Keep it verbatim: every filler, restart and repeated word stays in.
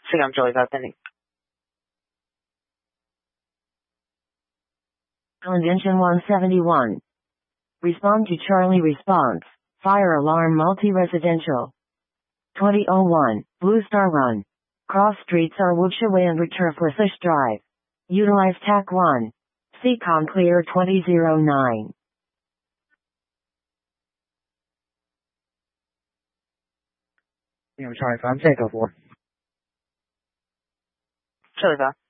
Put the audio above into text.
Signal Charlie five pending. Convention one seventy-one. Respond to Charlie response. Fire alarm multi-residential. twenty oh one, Blue Star Run. Cross streets are Wuxia and return for Fish Drive. Utilize T A C one. C COM clear twenty oh nine. Signal Charlie five, takeoff four. Charlie five.